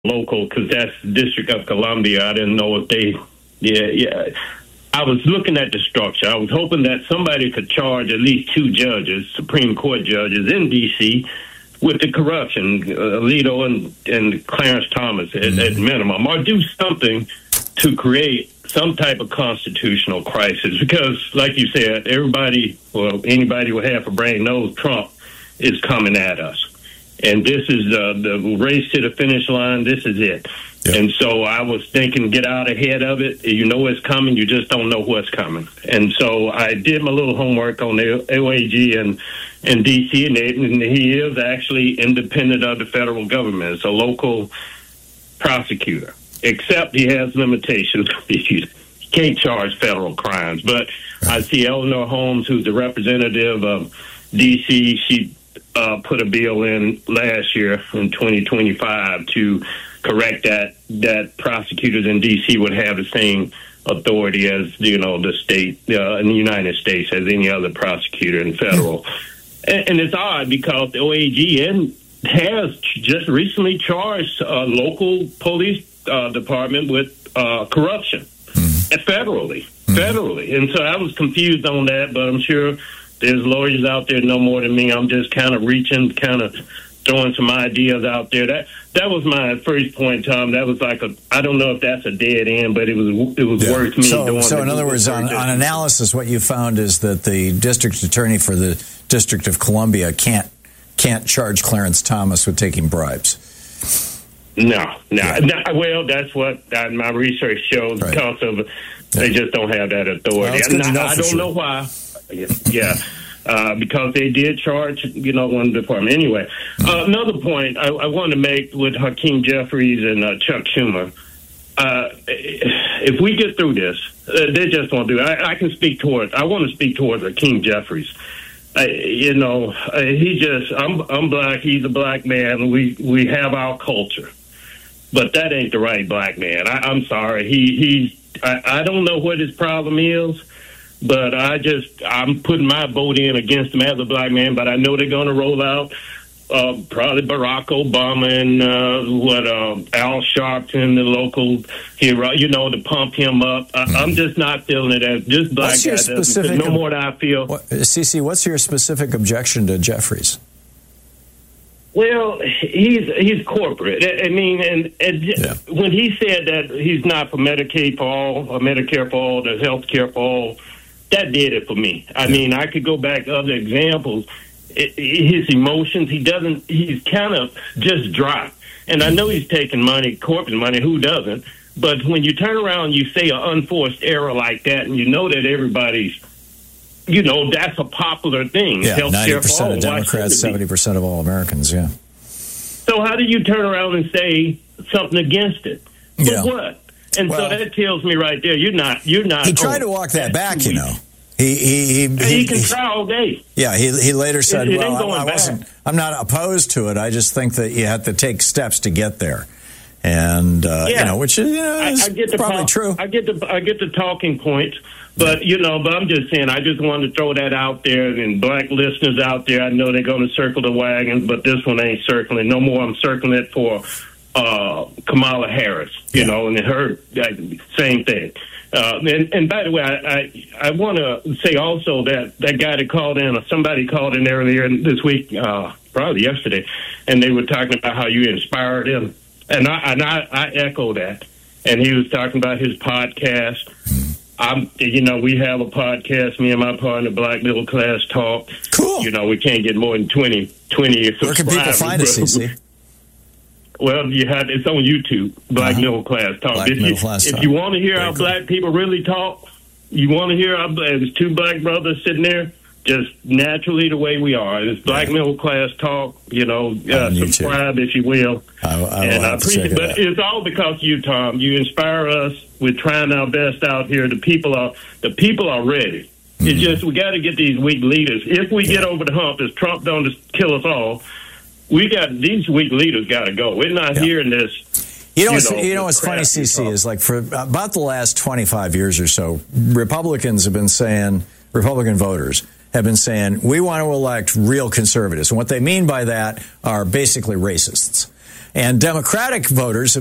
local, because that's the District of Columbia. I didn't know if they, I was looking at the structure. I was hoping that somebody could charge at least 2 judges, Supreme Court judges in D.C., with the corruption, Alito and Clarence Thomas at minimum, or do something to create some type of constitutional crisis. Because, like you said, anybody with half a brain knows Trump is coming at us. And this is the race to the finish line. This is it. Yep. And so I was thinking, get out ahead of it. You know it's coming. You just don't know what's coming. And so I did my little homework on the OAG in D.C., and he is actually independent of the federal government. It's a local prosecutor, except he has limitations. He can't charge federal crimes. But I see Eleanor Holmes, who's the representative of D.C., she put a bill in last year in 2025 to correct that prosecutors in D.C. would have the same authority as, the state in the United States as any other prosecutor in federal. And it's odd because the OAG has just recently charged a local police department with corruption federally. And so I was confused on that, but I'm sure there's lawyers out there know more than me. I'm just kind of reaching, kind of throwing some ideas out there. That was my first point, Tom. That was like I don't know if that's a dead end, but it was worth me doing. So in other words, on analysis, what you found is that the district attorney for the District of Columbia can't charge Clarence Thomas with taking bribes. No. Well, that's what my research shows, because of they just don't have that authority. Well, I don't know why. Yeah. Because they did charge, one department. Anyway, another point I want to make with Hakeem Jeffries and Chuck Schumer. If we get through this, they just won't do it. I want to speak towards Hakeem Jeffries. I'm black. He's a black man. We have our culture, but that ain't the right black man. I'm sorry. I don't know what his problem is. But I'm putting my vote in against him as a black man. But I know they're going to roll out probably Barack Obama and Al Sharpton, the local hero, to pump him up. I'm just not feeling it as this black guy doesn't. No more than I feel. CC, what's your specific objection to Jeffries? Well, he's corporate. I mean, when he said that he's not for Medicaid for all, or Medicare for all, the health care for all, that did it for me. I mean, I could go back to other examples. His emotions, he's kind of just dry. And I know he's taking money, corporate money, who doesn't? But when you turn around and you say an unforced error like that, and you know that everybody's, that's a popular thing. Yeah, 90% of Democrats, 70% of all Americans, yeah. So how do you turn around and say something against it? For what? And so that tells me right there, you're not. He tried to walk that back, He can try all day. Yeah, he later said, I'm not opposed to it. I just think that you have to take steps to get there. And, which is probably true. I get the talking points, but, but I'm just saying, I just wanted to throw that out there, and black listeners out there, I know they're going to circle the wagons, but this one ain't circling. No more. I'm circling it for Kamala Harris, and her same thing. And by the way, I want to say also that guy that called in, or somebody called in earlier this week, probably yesterday, and they were talking about how you inspired him, and I echo that. And he was talking about his podcast. We have a podcast, me and my partner, Black Middle Class Talk. Cool. We can't get more than 20 subscribers. Where can people find us, CC? Well, it's on YouTube, Black Middle Class Talk. If you want to hear how black people really talk, you want to hear there's 2 black brothers sitting there, just naturally the way we are. It's Black Middle Class Talk, subscribe if you will. I appreciate it. But it's all because of you, Tom. You inspire us. We're trying our best out here. The people are ready. It's just we got to get these weak leaders. If we get over the hump, as Trump don't just kill us all, these weak leaders got to go. We're not hearing this. What's funny, CC, is like for about the last 25 years or so, Republican voters have been saying, we want to elect real conservatives. And what they mean by that are basically racists. And Democratic voters